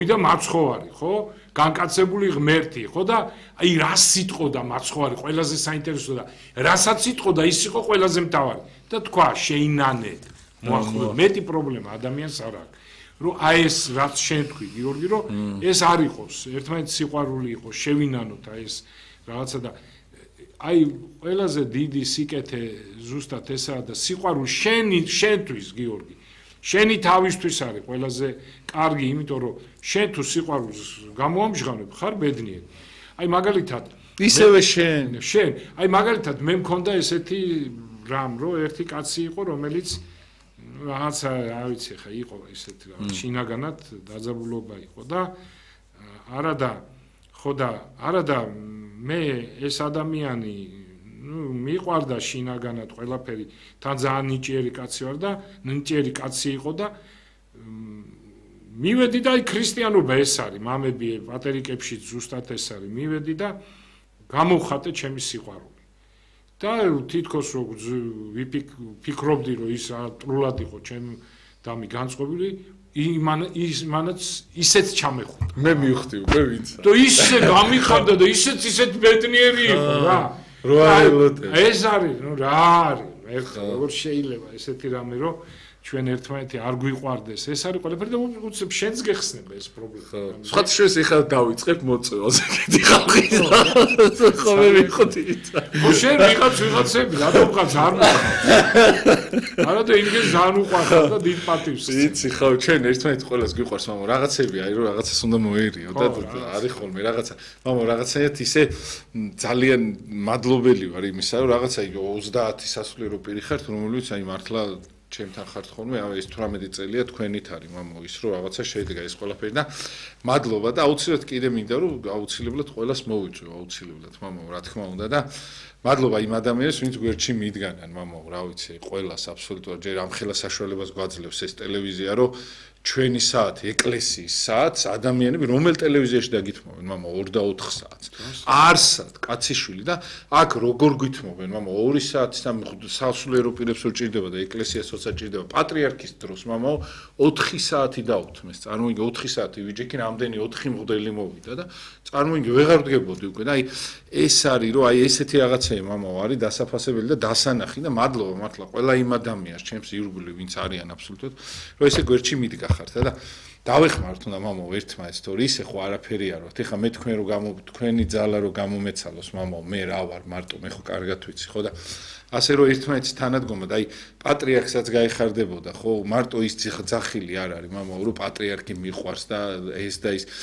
და მაცხოვარი, ხო? განკაცებული ღმერთი, ხო და აი რას იტყოდა მაცხოვარი, ყველაზე საინტერესო და რასაც იტყოდა ის იყო ყველაზე მთავარი. და თქვა შეინანე. მოახდინე მეტი პრობლემა ადამიანს არ აქვს. რომ აი ეს რაც შენ თქვი, გიორგი, რომ ეს არ იყოს, ერთმანეთს სიყვარული იყოს, შევინანოთ აი ეს რაღაცა და აი ყველაზე დიდი სიკეთე ზუსტად ესაა და სიყვარული შენთვის, გიორგი. შენი თავისთვის არის ყველაზე კარგი, იმიტომ რომ შენ თუ სიყვარულს გამოამჟღავნებ, ხარ ბედნიერი. აი მაგალითად, ისევე შენ. აი მაგალითად მე მქონდა ესეთი რამ, რომ ერთი კაცი იყო, რომელიც რაღაცა, არ ვიცი ხა, იყო ესეთი რაღაც შინაგანად დაძაბულობა იყო და არადა მე ეს ადამიანი მიყვარდა შინაგანად ყველაფერი, თან ძალიან ნიჭიერი კაცი ვარ და ნიჭიერი კაცი იყო და მივედი და აი ქრისტიანობა ეს არის, მამები, პატერიკებშიც ზუსტად ეს არის, მივედი და გამოვხატე ჩემი სიყვარული. და თითქოს რო ვიფიქრობდი რომ ის ტრულად იყო ჩემი დამი განწყობილი, იმანაც ისეთ ჩამეხუდა. მე მივხვდი უკვე ვინც. და ისე გამიხარდა და ისეთ ბედნიერი იყო რა. ეს არის, ნუ რა არის? ეხლა როგორ შეიძლება ესეთი რამე რომ ჩვენ ერთმანეთი არ გვიყვარდეს. ეს არის ყველაფერი და უცებ შენს გეხსნება ეს პრობლემა. სხვა შეს ეხლა დავიწყებ მოწევაზე კიდე ხალხი. ხო მე მივხვდი. შენ ვიღაცები რატომღაც არ მოყვარს. არა და იმგეს ძალიან უყვარს და დიდ პატივს. იცი ხო ჩვენ ერთმანეთს ყველას გვიყვარს, მამო რაღაცები აი რომ რაღაცას უნდა მოერიო და არის ხოლმე რაღაცა. მამო რაღაცაით ისე ძალიან მადლობელი ვარ იმისა, რომ რაღაცა 30 სასულიერო პირი ხართ, რომელიც აი მართლა ჩემთან ხართ ხოლმე, ეს 18 წელია თქვენით არის, მამო, ის რომ რაღაცა შეიდგა ეს ყველაფერი და მადლობა და აუცილებლად კიდე მინდა რომ აუცილებლად ყველას მოვიწვევ, აუცილებლად, მამო, რა თქმა უნდა და მადლობა იმ ადამიანებს, ვინც გვერდში მიდგანან, მამო, რა ვიცი, ყველას აბსოლუტურად ჯერ ამხელა საშუალებას გვაძლევს ეს ტელევიზია, რომ ჩვენი საათი, ეკლესიის საათს ადამიანები რომელ ტელევიზიაში დაგითმობენ, მამო, 2 და 4 საათს. არსად, კაციშვილი და აქ როგორ გითმობენ, მამო, 2 საათს და სასულიერო პირებს რო ჭირდება და ეკლესიას როცა ჭირდება, პატრიარქის დროს, მამო, 4 საათი დაუთმეს. წარმოიდგინე 4 საათი ვიჯექი, რამდენი 4 მღვდელი მოვიდა და წარმოიდგინე ვეღარ ვდგებოდი უკვე და აი ეს არის, რომ აი ესეთი რაღაცები, მამო, არის დასაფასებელი და დასანახი და მადლობა მართლა ყველა იმ ადამიანს, ჩემს ირგვლივ, ვინც არიან აბსოლუტურად, რომ ესე გვერდში მიდგა და დავეხმართ უნდა მამო ერთმა ეს თორე ისე ხო არაფერი არ ვარ. ეხლა მე თქვენი ძალა რო გამომეცალოს მამო, მე რა ვარ მარტო, მე ხო კარგად ვიცი ხო და ასე რომ ერთმანეთს თანადგომა და აი პატრიარქსაც გაიხარდებოდა ხო, მარტო ის ძახილი არ არის მამო, რომ პატრიარქი მიყვარს და ეს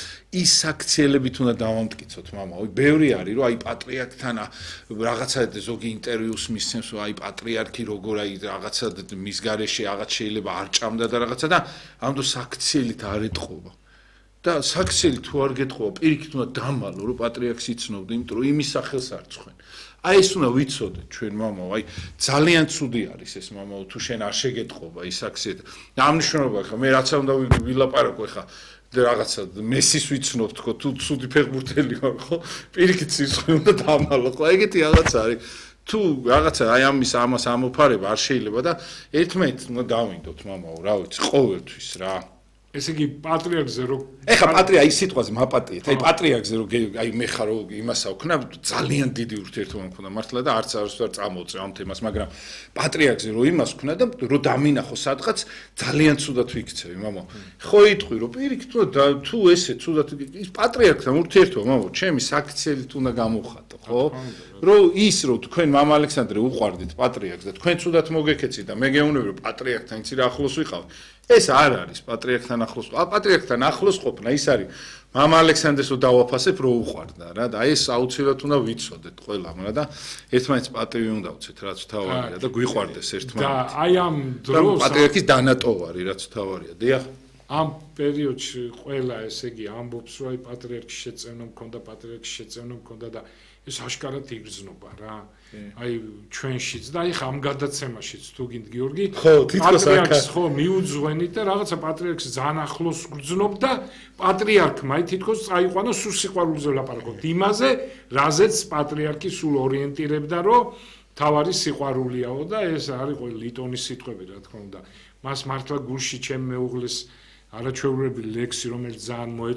ის აქციელებით უნდა დავამტკიცოთ მამო. ბევრი არის რომ აი პატრიარქთან რაღაცა ზოგი ინტერვიუს მისცემს, რომ აი პატრიარქი როგორ აი რაღაცა მის გარეშე რაღაც შეიძლება არ ჭამდა და რაღაცა და ამდო საქციელით არ ეტყობა. და საქციელი თუ არ გეტყობა, პირიქით უნდა დამალო, რომ პატრიარქს იცნობდი, იმიტომ რომ იმის სახელს არ წხვენ. აი ეს უნდა ვიცოდეთ ჩვენ მამო, აი ძალიან ცუდი არის ეს მამო, თუ შენ არ შეგეტყობა ის აქციეთ. და ამ მნიშვნელობა ხა მე რაც უნდა ვილაპარაკო ხა რაღაცა მესის ვიცნობ თქო, თუ ცუდი ფეხბურთელი ვარ ხო? პირიქით სიცხე უნდა დამალო, ხო? ეგეთი რაღაც არის. თუ რაღაცა აი ამას ამოფარება არ შეიძლება და ერთმანეთს უნდა დავინდოთ მამო, რა ვიცი, ყოველთვის რა. ესე იგი პატრიარქზე რო ეხა პატრია ის სიტყვაზე მაპატიეთ, აი პატრიარქზე რო აი მე ხარ რო იმასა ვქნა, ძალიან დიდი ურთიერთობა მქონდა მართლა და არც არ წამოწე ამ თემას, მაგრამ პატრიარქზე რო იმას ვქნა და რო დამინახო სადღაც ძალიან ცუდად ვიქცევი, მამო. ხო იტყვი რომ პირიქით თუ ესე ცუდად ის პატრიარქთან ურთიერთობა, მამო, ჩემი საქციელით უნდა გამოვხატო, ხო? რომ ის რო თქვენ მამა ალექსანდრე უყვარდით პატრიარქს და თქვენ ცუდად მოგეკეცით და მე გეუბნები რომ პატრიარქთან იცი რა ახლოს ვიყავ. ეს არ არის პატრიარქთან ახლოს. პატრიარქთან ახლოს ყოფნა ის არის მამა ალექსანდრეს რო დავაფასებ რო უყვარდა რა და ეს აუცილებლად უნდა ვიცოდეთ ყველამ რა და ერთმანეთს პატივი უნდა ვცეთ რაც თავარია და გვიყვარდეს ერთმანეთს. და აი ამ დროს პატრიარქის დანატოვარი რაც თავარია. დიახ. ამ პერიოდში ყველა ესე იგი ამბობს რომ აი პატრიარქის შეწევნა მქონდა, პატრიარქის შეწევნა მქონდა და ეს აშკარად იგრძნობა რა. აი ჩვენშიც და აი ამ გადაცემაშიც თუ გინდ გიორგი პატრიარქს ხო მიუძღვენით და რაღაცა პატრიარქს ძალიან ახლოს გრძნობდა პატრიარქმა აი თითქოს წაიყვანა სულ სიყვარულზე ვლაპარაკობთ იმაზე რაზეც პატრიარქი სულ ორიენტირებდა რომ თავარი სიყვარულიაო და ეს არის ყველა ლიტონის სიტყვები რა თქმა უნდა მას მართლა გულში ჩემ მეუღლეს არაჩვეულებრივი ლექსი რომელიც ძალიან